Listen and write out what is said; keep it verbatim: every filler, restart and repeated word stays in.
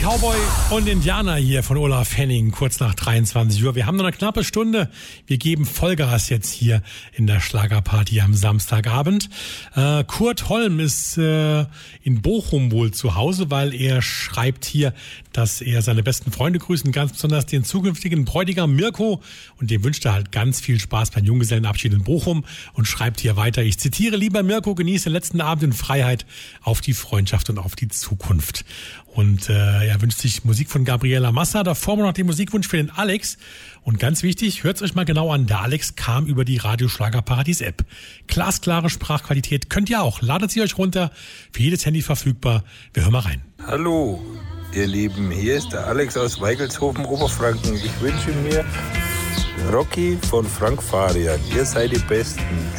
Cowboy und Indianer hier von Olaf Henning, kurz nach dreiundzwanzig Uhr. Wir haben noch eine knappe Stunde. Wir geben Vollgas jetzt hier in der Schlagerparty am Samstagabend. Äh, Kurt Holm ist äh, in Bochum wohl zu Hause, weil er schreibt hier, dass er seine besten Freunde grüßt, ganz besonders den zukünftigen Bräutigam Mirko. Und dem wünscht er halt ganz viel Spaß beim Junggesellenabschied in Bochum und schreibt hier weiter, ich zitiere, lieber Mirko, genieße den letzten Abend in Freiheit, auf die Freundschaft und auf die Zukunft. Und äh, er wünscht sich Musik von Gabriela Massa. Davor noch den Musikwunsch für den Alex. Und ganz wichtig, hört es euch mal genau an. Der Alex kam über die Radio-Schlager-Paradies-App. Glasklare Sprachqualität könnt ihr auch. Ladet sie euch runter. Für jedes Handy verfügbar. Wir hören mal rein. Hallo, ihr Lieben. Hier ist der Alex aus Weigelshofen, Oberfranken. Ich wünsche mir Rocky von Frank Farian. Ihr seid die Besten.